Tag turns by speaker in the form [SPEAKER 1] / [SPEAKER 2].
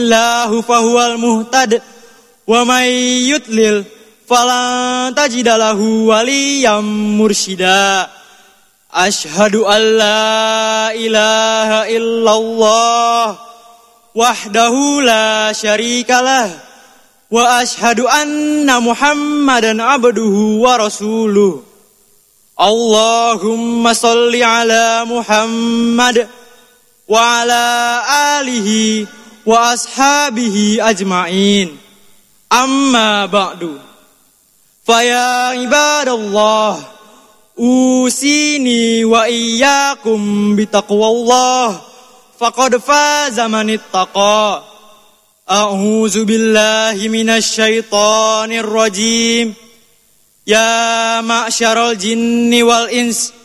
[SPEAKER 1] Allahu fahuwal muhtad wa may yudlil falan tajida lahu waliyyan mursyida. Asyhadu an la ilaha illallah wahdahu la syarikalah wa asyhadu anna Muhammadan abduhu wa rasuluh. Allahumma sholli ala Muhammad wa ala alihi wa ashabihi ajma'in. Amma ba'du. Faya ibadallah, usini wa iyyakum bitaqwallah, faqad faza man ittaqa. A'udzu billahi minasy syaithanir rajim. Ya ma'syaral jinni wal ins